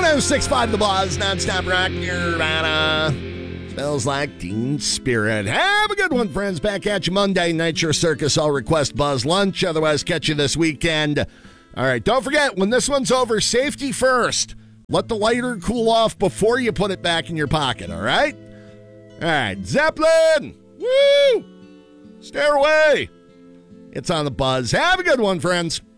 106.5 The Buzz, nonstop rock, Nirvana. Smells like Teen Spirit. Have a good one, friends. Back at you Monday, Night Your Circus. I'll request Buzz lunch. Otherwise, catch you this weekend. All right, don't forget, when this one's over, safety first. Let the lighter cool off before you put it back in your pocket, all right? All right, Zeppelin! Woo! Stairway! It's on The Buzz. Have a good one, friends.